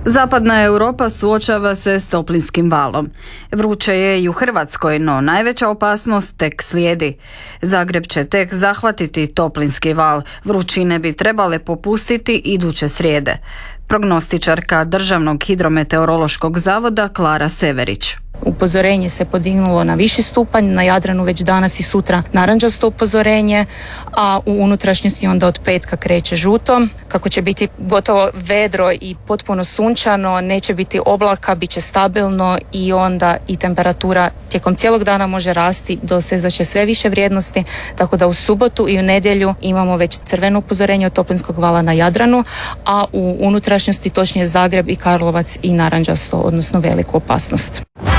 Zapadna Europa suočava se s toplinskim valom. Vruće je i u Hrvatskoj, no najveća opasnost tek slijedi. Zagreb će tek zahvatiti toplinski val. Vrućine bi trebale popustiti iduće srijede. Prognostičarka Državnog hidrometeorološkog zavoda Klara Severić. Upozorenje se podignulo na viši stupanj, na Jadranu već danas i sutra narančasto upozorenje, a u unutrašnjosti onda od petka kreće žuto. Kako će biti gotovo vedro i potpuno sunčano, neće biti oblaka, bit će stabilno i onda i temperatura tijekom cijelog dana može rasti, dosezat će sve više vrijednosti, tako da u subotu i u nedjelju imamo već crveno upozorenje od toplinskog vala na Jadranu, a u unutrašnjosti točnije Zagreb i Karlovac i narančasto, odnosno veliku opasnost.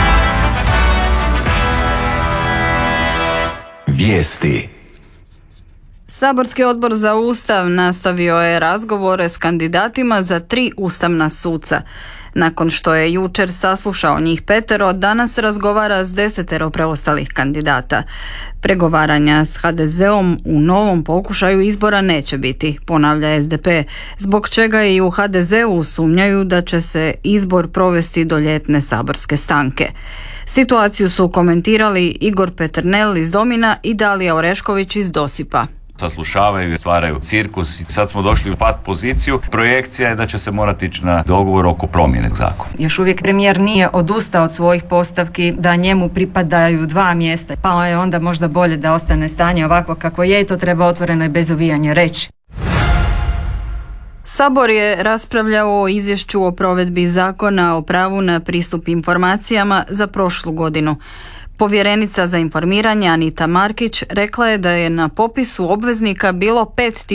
Vijesti. Saborski odbor za Ustav nastavio je razgovore s kandidatima za 3 ustavna suca. Nakon što je jučer saslušao njih 5, danas razgovara s 10 preostalih kandidata. Pregovaranja s HDZ-om u novom pokušaju izbora neće biti, ponavlja SDP, zbog čega i u HDZ-u sumnjaju da će se izbor provesti do ljetne saborske stanke. Situaciju su komentirali Igor Peternel iz Domina i Dalija Orešković iz Dosipa. Saslušavaju i stvaraju cirkus i sad smo došli u pat poziciju. Projekcija je da će se morati ići na dogovor oko promjene zakona. Još uvijek premijer nije odustao od svojih postavki da njemu pripadaju 2 mjesta, pa je onda možda bolje da ostane stanje ovako kako je i to treba otvoreno i bez uvijanja reći. Sabor je raspravljao o izvješću o provedbi zakona o pravu na pristup informacijama za prošlu godinu. Povjerenica za informiranje Anita Markić rekla je da je na popisu obveznika bilo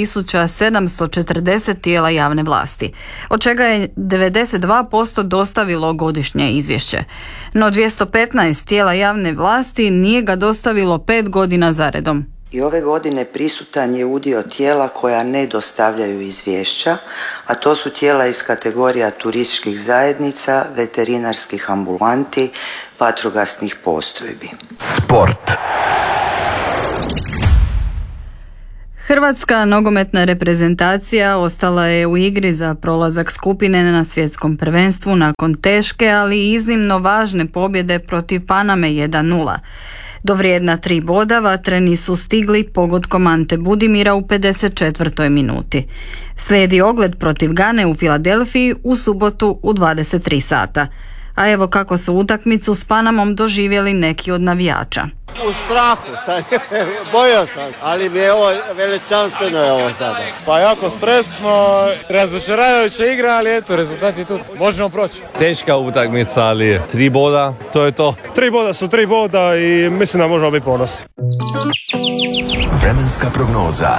5740 tijela javne vlasti, od čega je 92% dostavilo godišnje izvješće. No 215 tijela javne vlasti nije ga dostavilo 5 godina zaredom. I ove godine prisutan je udio tijela koja ne dostavljaju izvješća, a to su tijela iz kategorija turističkih zajednica, veterinarskih ambulanti, vatrogasnih postrojbi. Sport. Hrvatska nogometna reprezentacija ostala je u igri za prolazak skupine na svjetskom prvenstvu nakon teške, ali iznimno važne pobjede protiv Paname 1:0. Do vrijedna 3 boda vatreni su stigli pogodkom Ante Budimira u 54. minuti. Slijedi ogled protiv Gane u Filadelfiji u subotu u 23 sata. A evo kako su utakmicu s Panamom doživjeli neki od navijača. U strahu sam, bojao sam, ali mi je ovo veličanstveno je ovo sada. Pa jako stresno, razočaravajuća igra, ali eto, rezultat je tu, možemo proći. Teška utakmica, ali 3 boda, to je to. 3 boda su 3 boda i mislim da možemo biti ponosni. Vremenska prognoza.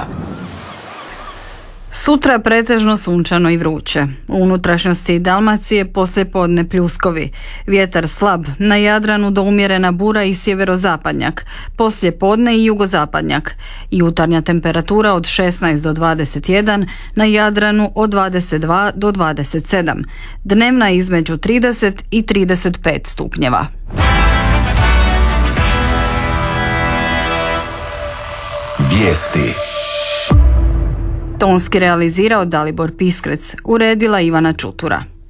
Sutra pretežno sunčano i vruće. U unutrašnjosti Dalmacije poslijepodne pljuskovi. Vjetar slab, na Jadranu do umjerena bura i sjeverozapadnjak. Poslijepodne i jugozapadnjak. Jutarnja temperatura od 16 do 21, na Jadranu od 22 do 27. Dnevna između 30 i 35 stupnjeva. Vijesti. Tonski realizirao Dalibor Piskrec, uredila Ivana Čutura.